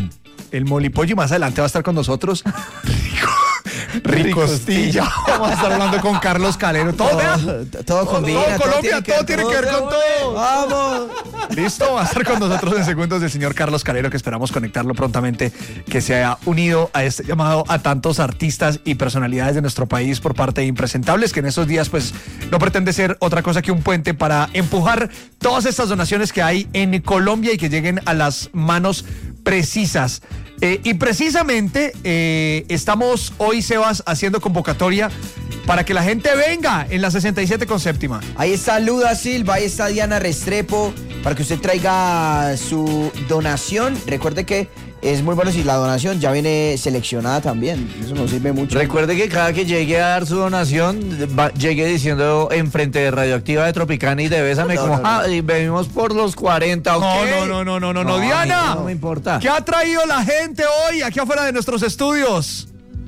El molipollo y más adelante va a estar con nosotros. Ricostilla. Vamos a estar hablando con Carlos Calero. Todo combina. Todo Colombia, todo tiene que ver con todo. Vamos. Listo, va a estar con nosotros en segundos el señor Carlos Calero, que esperamos conectarlo prontamente, que se ha unido a este llamado a tantos artistas y personalidades de nuestro país por parte de Impresentables, que en estos días pues no pretende ser otra cosa que un puente para empujar todas estas donaciones que hay en Colombia y que lleguen a las manos precisas. Y precisamente estamos hoy, Sebas, haciendo convocatoria para que la gente venga en la 67 con séptima. Ahí está Luda Silva, ahí está Diana Restrepo, para que usted traiga su donación. Recuerde que es muy bueno si la donación ya viene seleccionada también. Eso nos sirve mucho. Recuerde que cada que llegue a dar su donación, llegue diciendo enfrente de Radioactiva de Tropicana y de Bésame, y venimos por los 40, ¿ok? No, Diana. No me importa. ¿Qué ha traído la gente hoy aquí afuera de nuestros estudios?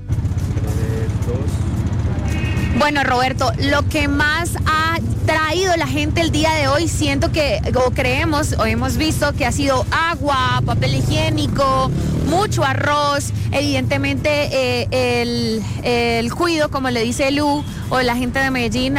Bueno, Roberto, lo que más ha traído la gente el día de hoy, siento que, o creemos, o hemos visto que ha sido agua, papel higiénico, mucho arroz, evidentemente el cuido, como le dice Lu, o la gente de Medellín,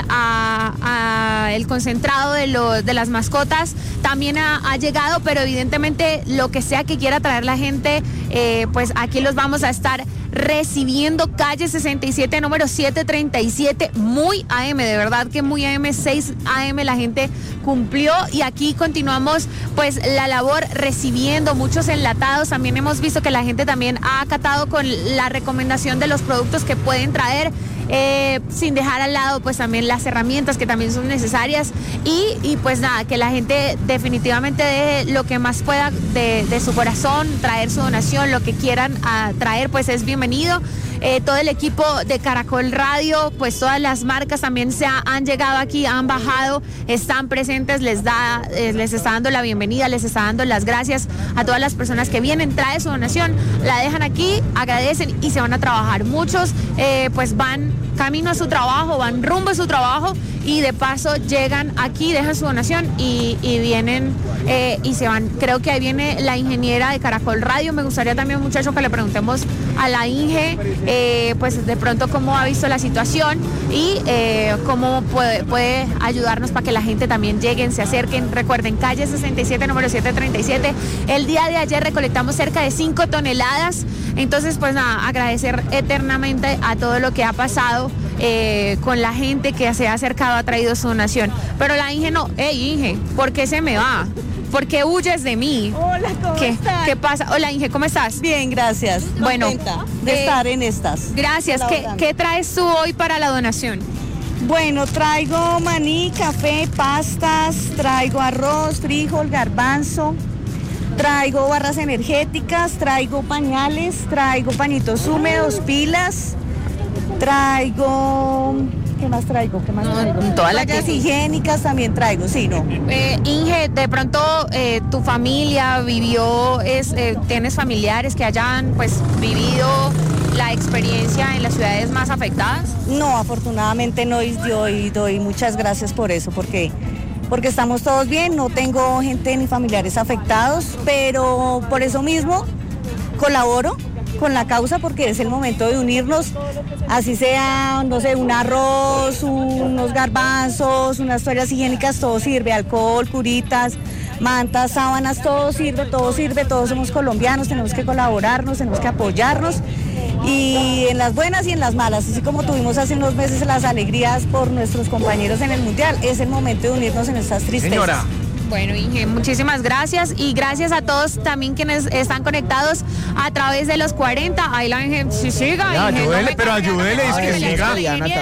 a el concentrado de las mascotas, también ha llegado, pero evidentemente lo que sea que quiera traer la gente, pues aquí los vamos a estar recibiendo. Calle 67, número 737, muy AM, de verdad que muy AM, 6 AM la gente cumplió, y aquí continuamos pues la labor recibiendo muchos enlatados. También hemos visto que la gente también ha acatado con la recomendación de los productos que pueden traer, sin dejar al lado pues también las herramientas que también son necesarias, y pues nada, que la gente definitivamente deje lo que más pueda de su corazón, traer su donación, lo que quieran traer pues es bienvenido. Todo el equipo de Caracol Radio, pues todas las marcas también han llegado aquí, han bajado, están presentes, les está dando la bienvenida, les está dando las gracias a todas las personas que vienen, trae su donación, la dejan aquí, agradecen y se van a trabajar. Muchos pues van camino a su trabajo, van rumbo a su trabajo y de paso llegan aquí, dejan su donación y vienen y se van. Creo que ahí viene la ingeniera de Caracol Radio. Me gustaría también, muchachos, que le preguntemos a la Inge pues de pronto cómo ha visto la situación y cómo puede ayudarnos para que la gente también lleguen, se acerquen. Recuerden, calle 67, número 737. El día de ayer recolectamos cerca de 5 toneladas. Entonces, pues nada, agradecer eternamente a todo lo que ha pasado con la gente que se ha acercado, ha traído su donación. Pero la Inge no. Inge, ¿por qué se me va? ¿Por qué huyes de mí? Hola, ¿cómo estás? ¿Qué pasa? Hola, Inge, ¿cómo estás? Bien, gracias. Bueno, de estar en estas. Gracias. ¿Qué traes tú hoy para la donación? Bueno, traigo maní, café, pastas, traigo arroz, frijol, garbanzo, traigo barras energéticas, traigo pañales, traigo pañitos húmedos, pilas, traigo... ¿Qué más traigo? Todas las toallas higiénicas también traigo, sí, ¿no? Inge, de pronto tu familia vivió, ¿tienes familiares que hayan pues vivido la experiencia en las ciudades más afectadas? No, afortunadamente no, y doy muchas gracias por eso, porque estamos todos bien, no tengo gente ni familiares afectados, pero por eso mismo colaboro con la causa, porque es el momento de unirnos, así sea, no sé, un arroz, unos garbanzos, unas toallas higiénicas, todo sirve, alcohol, curitas, mantas, sábanas, todo sirve, todos somos colombianos, tenemos que colaborarnos, tenemos que apoyarnos, y en las buenas y en las malas, así como tuvimos hace unos meses las alegrías por nuestros compañeros en el Mundial, es el momento de unirnos en estas tristezas. Señora. Bueno, Inge, muchísimas gracias, y gracias a todos también quienes están conectados a través de los 40. Ahí la Inge, sí, siga. Ya, Inge, ayúdele, no pero ayúdele, es que siga.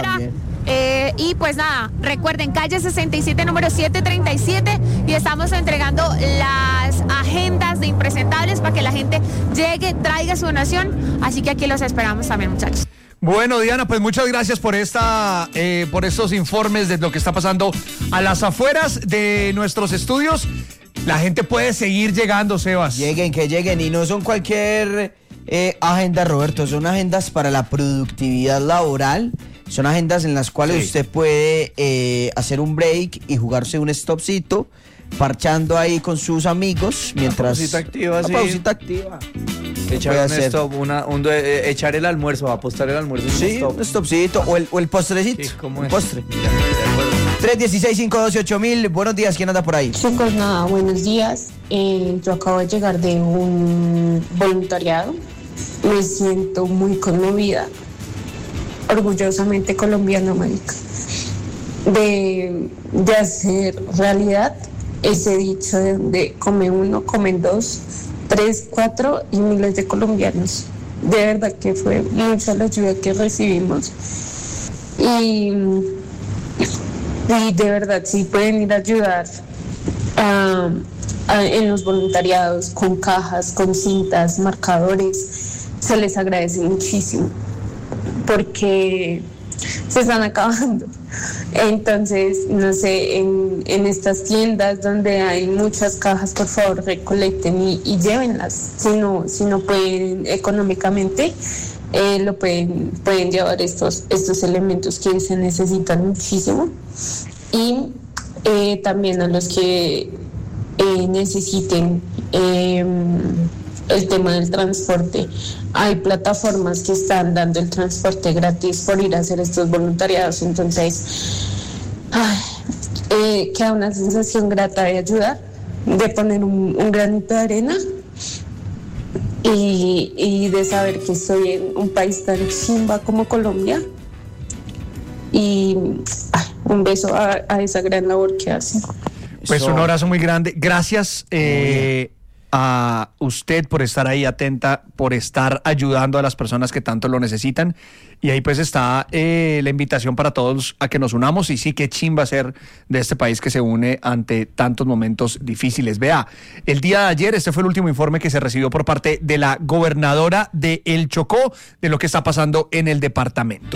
Y pues nada, recuerden, calle 67, número 737, y estamos entregando las agendas de Impresentables para que la gente llegue, traiga su donación, así que aquí los esperamos también, muchachos. Bueno, Diana, pues muchas gracias por por estos informes de lo que está pasando a las afueras de nuestros estudios. La gente puede seguir llegando, Sebas. Que lleguen, y no son cualquier agenda, Roberto, son agendas para la productividad laboral. Son agendas en las cuales usted puede hacer un break y jugarse un stopcito, parchando ahí con sus amigos mientras... Pausita activa, pausita activa. Echar un stop, echar el almuerzo, apostar el almuerzo. Sí, un stopcito o el postrecito. Sí, ¿cómo un es? postre. 316-512-8000. Buenos días, ¿quién anda por ahí? Chicos, nada, buenos días. Yo acabo de llegar de un voluntariado. Me siento muy conmovida, orgullosamente colombiana, marica, de hacer realidad ese dicho de donde come uno, comen dos, 3, 4 y miles de colombianos. De verdad que fue mucha la ayuda que recibimos y de verdad sí pueden ir a ayudar en los voluntariados con cajas, con cintas, marcadores. Se les agradece muchísimo porque se están acabando. Entonces, no sé, en estas tiendas donde hay muchas cajas, por favor recolecten y llévenlas. Si no pueden económicamente, lo pueden llevar estos elementos que se necesitan muchísimo. Y también a los que necesiten el tema del transporte. Hay plataformas que están dando el transporte gratis por ir a hacer estos voluntariados, entonces queda una sensación grata de ayudar, de poner un granito de arena y de saber que estoy en un país tan chimba como Colombia. Y un beso a esa gran labor que hacen. Pues un abrazo muy grande. Gracias a usted por estar ahí atenta, por estar ayudando a las personas que tanto lo necesitan. Y ahí pues está la invitación para todos a que nos unamos. Y sí, qué chimba ser de este país que se une ante tantos momentos difíciles. Vea, el día de ayer, este fue el último informe que se recibió por parte de la gobernadora de El Chocó de lo que está pasando en el departamento.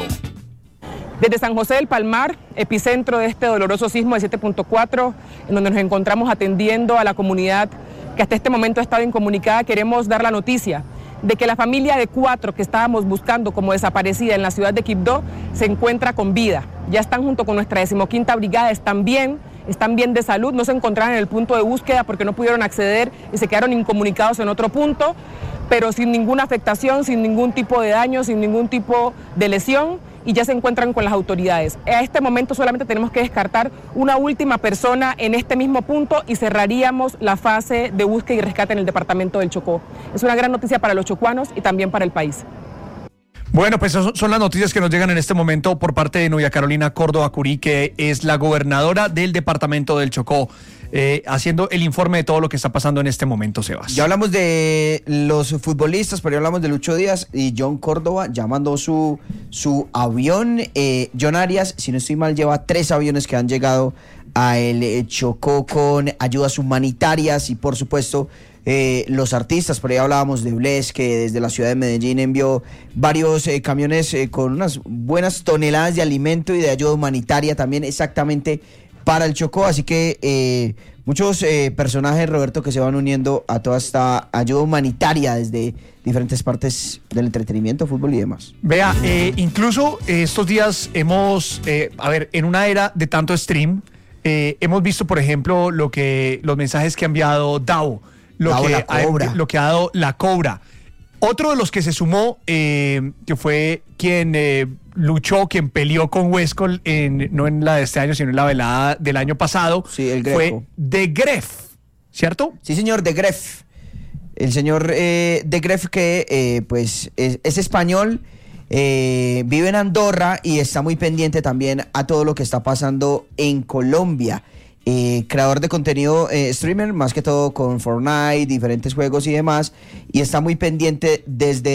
Desde San José del Palmar, epicentro de este doloroso sismo de 7.4, en donde nos encontramos atendiendo a la comunidad que hasta este momento ha estado incomunicada, queremos dar la noticia de que la familia de 4 que estábamos buscando como desaparecida en la ciudad de Quibdó se encuentra con vida. Ya están junto con nuestra 15ª brigada, están bien de salud, no se encontraron en el punto de búsqueda porque no pudieron acceder y se quedaron incomunicados en otro punto, pero sin ninguna afectación, sin ningún tipo de daño, sin ningún tipo de lesión, y ya se encuentran con las autoridades. A este momento solamente tenemos que descartar una última persona en este mismo punto y cerraríamos la fase de búsqueda y rescate en el departamento del Chocó. Es una gran noticia para los chocuanos y también para el país. Bueno, pues esas son las noticias que nos llegan en este momento por parte de Nubia Carolina Córdoba Curí, que es la gobernadora del departamento del Chocó, haciendo el informe de todo lo que está pasando en este momento, Sebas. Ya hablamos de los futbolistas, pero ya hablamos de Lucho Díaz y John Córdoba ya mandó su avión. John Arias, si no estoy mal, lleva 3 aviones que han llegado a El Chocó con ayudas humanitarias y por supuesto los artistas. Por ahí hablábamos de Bless, que desde la ciudad de Medellín envió varios camiones con unas buenas toneladas de alimento y de ayuda humanitaria también exactamente para el Chocó, así que muchos personajes, Roberto, que se van uniendo a toda esta ayuda humanitaria desde diferentes partes del entretenimiento, fútbol y demás. Vea, incluso estos días hemos, en una era de tanto stream, hemos visto, por ejemplo, los mensajes que ha enviado Davo, lo que ha dado La Cobra. Otro de los que se sumó, que fue quien luchó, quien peleó con Huesco, no en la de este año, sino en la velada del año pasado, sí, fue De Gref, ¿cierto? Sí, señor, De Gref. El señor De Gref que pues es español, vive en Andorra y está muy pendiente también a todo lo que está pasando en Colombia. Creador de contenido, streamer, más que todo con Fortnite, diferentes juegos y demás, y está muy pendiente desde